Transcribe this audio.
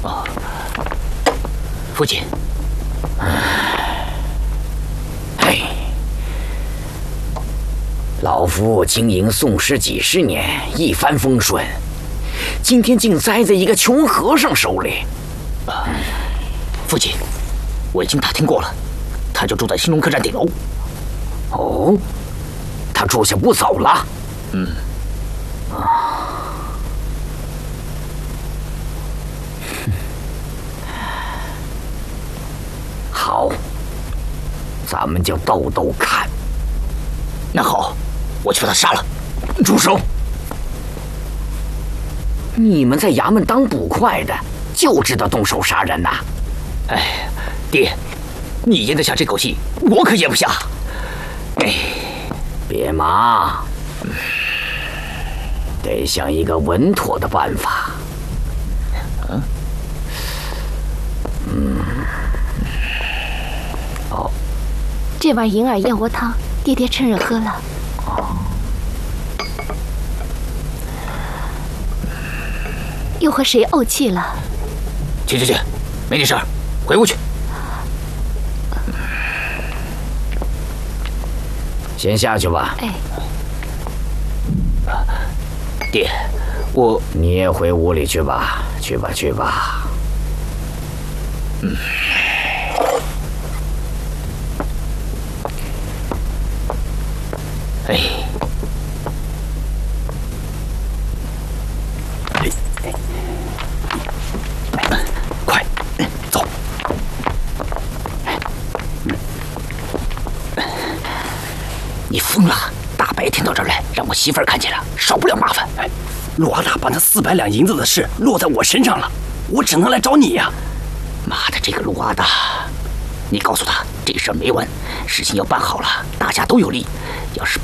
哦，父亲。 哎，老夫经营宋氏几十年，一帆风顺，今天竟栽在一个穷和尚手里。 父亲，我已经打听过了，他就住在兴隆客栈顶楼。 哦，他住下不走了？ 嗯。 好，咱们就斗斗看。 那好，我去把他杀了。 住手！你们在衙门当捕快的，就知道动手杀人呐？ 哎，爹，你咽得下这口气，我可咽不下。哎， 别忙，得想一个稳妥的办法。哦， 这碗银耳燕窝汤，爹爹趁热喝了。又和谁怄气了？ 去，没你事儿，回屋去。 先下去吧。 哎， 爹， 你也回屋里去吧，去吧。 嗯。哎。快，走。你疯了！大白天到这儿来，让我媳妇儿看见了，少不了麻烦。 哎，陆阿大把那400两银子的事落在我身上了，我只能来找你呀。 妈的，这个陆阿大，你告诉他这事儿没完，事情要办好了，大家都有利。要是